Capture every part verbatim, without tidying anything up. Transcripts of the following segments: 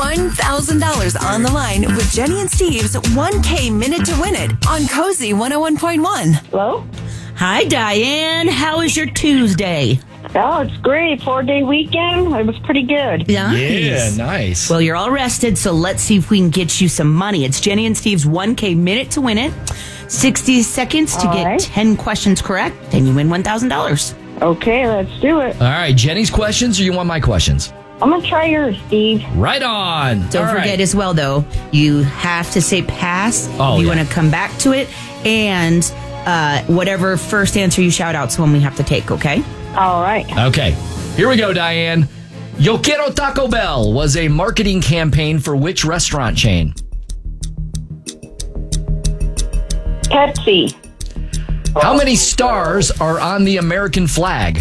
one thousand dollars on the line with Jenny and Steve's one K Minute to Win It on Cozy one oh one point one. Hello? Hi, Diane. How was your Tuesday? Oh, it's great. Four-day weekend. It was pretty good. Nice. Yeah, nice. Well, you're all rested, so let's see if we can get you some money. It's Jenny and Steve's one K Minute to Win It. sixty seconds to All get right. ten questions correct, then you win one thousand dollars. Okay, let's do it. All right, Jenny's questions or you want my questions? I'm going to try yours, Steve. Right on. Don't All forget right. as well, though, you have to say pass. Oh, you yeah. want to come back to it, and uh, whatever first answer you shout out's the one we have to take, okay? All right. Okay, here we go, Diane. Yo Quiero Taco Bell was a marketing campaign for which restaurant chain? Pepsi. How many stars are on the American flag?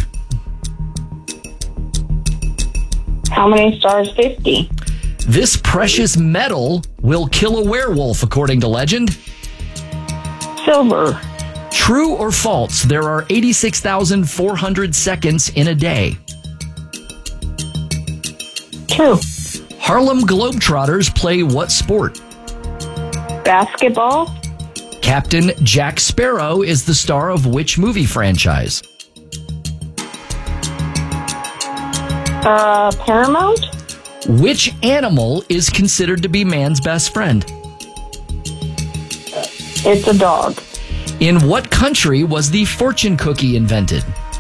How many stars? fifty. This precious metal will kill a werewolf, according to legend. Silver. True or false, there are eighty-six thousand four hundred seconds in a day. True. Harlem Globetrotters play what sport? Basketball. Captain Jack Sparrow is the star of which movie franchise? Uh, Paramount. Which animal is considered to be man's best friend? It's a dog. In what country was the fortune cookie invented?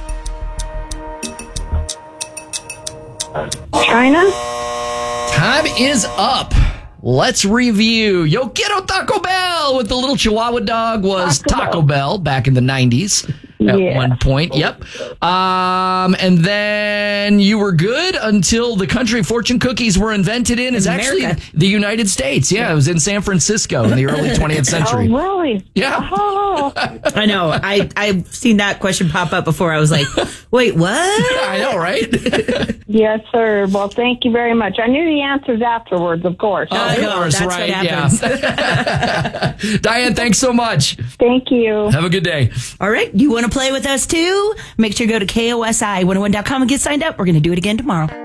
China. Time is up. Let's review. Yo Quiero Taco Bell with the little Chihuahua dog was Taco Taco Bell back in the nineties at Yeah. one point. Yep. Um, and then you were good until the country fortune cookies were invented in is actually America. the United States. Yeah, it was in San Francisco in the early twentieth century. Oh, really? Yeah. Oh, I know. I, I've seen that question pop up before. I was like, wait, what? I know, right? yes, sir. Well, thank you very much. I knew the answers afterwards, of course. Of I know, course, that's what right? happens. Yeah. Diane, thanks so much. Thank you. Have a good day. All right. You want to play with us too? Make sure you go to K O S I one oh one dot com and get signed up. We're going to do it again tomorrow.